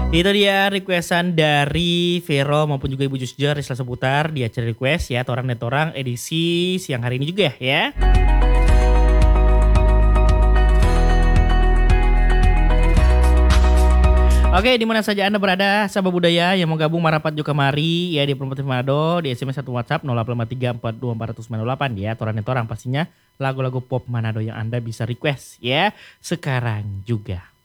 Itu dia requestan dari Vero maupun juga Ibu Jusja Risla Seputar di acara request ya Torang dan Torang edisi siang hari ini juga ya. Oke, di mana saja Anda berada, sahabat budaya yang mau gabung marapat juga mari ya di Promotif Manado di SMS 1 WhatsApp 0853424008 ya. Torang dan Torang pastinya lagu-lagu pop Manado yang Anda bisa request ya sekarang juga.